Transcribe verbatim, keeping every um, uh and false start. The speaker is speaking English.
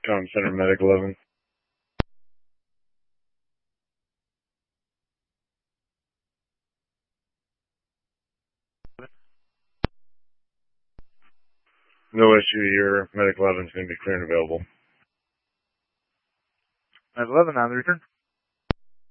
Com Center Medic eleven. No issue here. Medic eleven is going to be clear and available. Medic eleven, on the return.